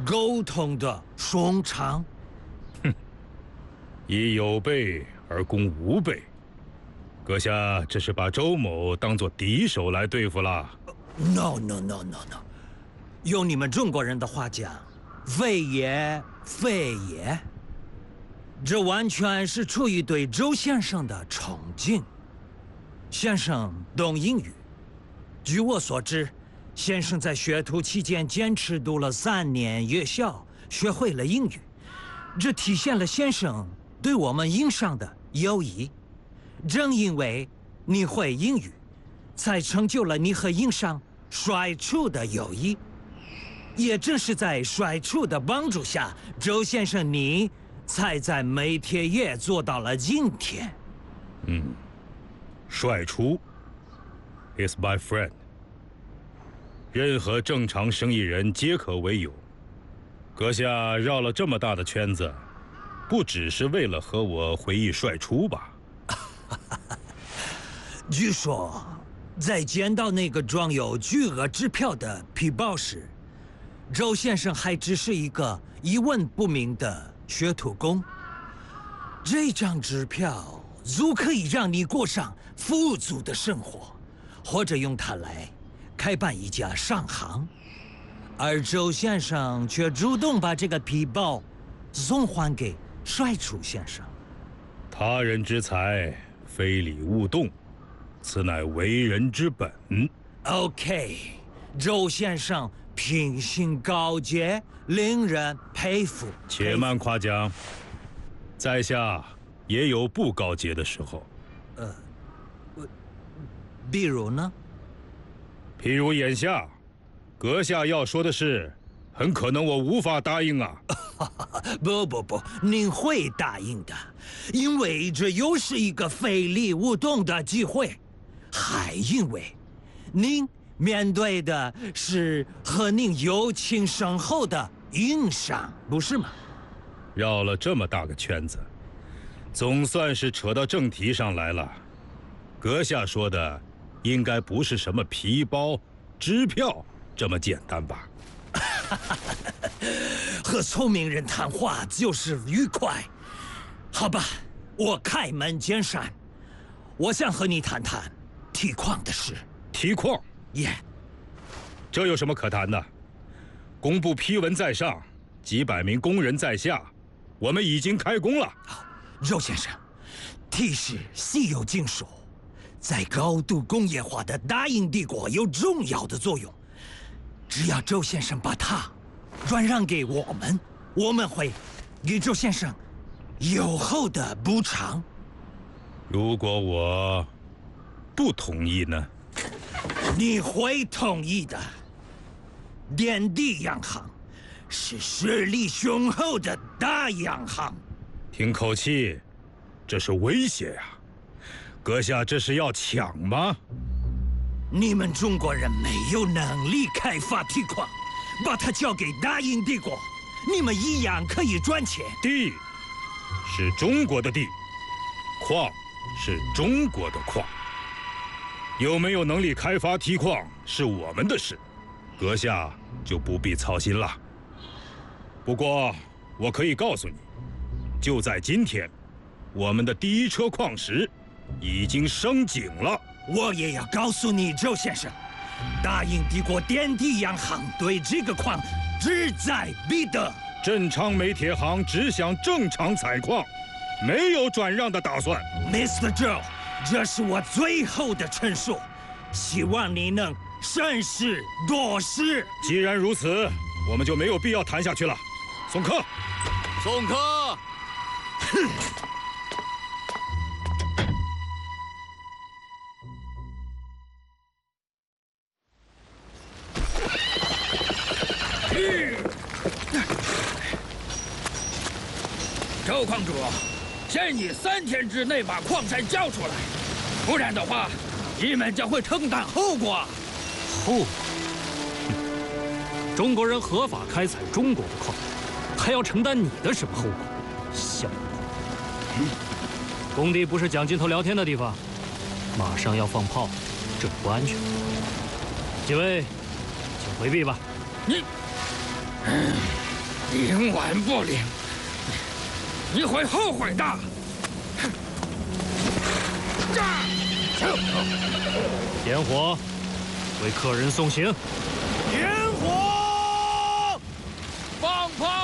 沟通的顺畅。 以有备而攻无备，阁下这是把周某当作敌手来对付了。 No， 用你们中国人的话讲，非也非也。这完全是出于对周先生的崇敬。先生懂英语，据我所知，先生在学徒期间坚持读了3年夜校，学会了英语。这体现了先生对我们英上的友谊。正因为你会英语，才成就了你和英上帅处的友谊。也正是在帅处的帮助下，周先生你才在美铁业做到了今天。 帅出 is my friend。任何正常生意人皆可为友。阁下绕了这么大的圈子，不只是为了和我回忆帅出吧？ 据说，在捡到那个装有巨额支票的皮包时，周先生还只是一个一文不名的学徒工。这张支票足可以让你过上富足的生活，或者用它来开办一家商行。而周先生却主动把这个皮包送还给帅楚先生。 他人之财，非礼勿动，此乃为人之本。 OK， 周先生品行高洁，令人佩服。 且慢夸奖，在下也有不高洁的时候。 比如呢？ 譬如眼下，阁下要说的是，很可能我无法答应啊。 不，您会答应的，因为这又是一个非礼勿动的机会，还因为您面对的是和您友情深厚的英商，不是吗？ 绕了这么大个圈子，总算是扯到正题上来了。阁下说的应该不是什么皮包、支票这么简单吧？ 和聪明人谈话就是愉快。好吧，我开门见山，我想和你谈谈提矿的事。 提矿？这有什么可谈的？工部批文在上，几百名工人在下，我们已经开工了。 周先生，提是稀有金属，在高度工业化的大英帝国有重要的作用。只要周先生把它转让给我们，我们会给周先生优厚的补偿。 如果我不同意呢？ 你会同意的。点地洋行是实力雄厚的大洋行。 听口气，这是威胁呀！阁下这是要抢吗？ 你们中国人没有能力开发铁矿，把它交给大英帝国，你们一样可以赚钱。 地是中国的地，矿是中国的矿。有没有能力开发铁矿是我们的事，阁下就不必操心了。不过我可以告诉你，就在今天，我们的第一车矿石已经升井了。 我也要告诉你，周先生，大英帝国点地洋行对这个矿志在必得。 镇昌煤铁行只想正常采矿，没有转让的打算。 Mr. Joe， 这是我最后的陈述，希望你能审时度势。 既然如此，我们就没有必要谈下去了。送客。 送客。 周矿主，限你3天之内把矿山交出来，不然的话，你们将会承担后果。 后果？中国人合法开采中国的矿，还要承担你的什么后果？小子，工地不是讲镜头聊天的地方，马上要放炮，这不安全。几位，请回避吧。 你， 领完不领，你会后悔的。 点火，为客人送行。 点火！ 放炮！